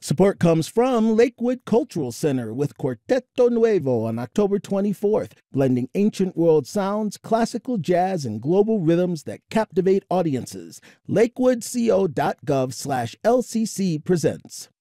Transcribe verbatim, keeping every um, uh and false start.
Support comes from Lakewood Cultural Center with Quarteto Nuevo on October twenty-fourth, blending ancient world sounds, classical jazz, and global rhythms that captivate audiences. lakewood co dot gov slash L C C presents.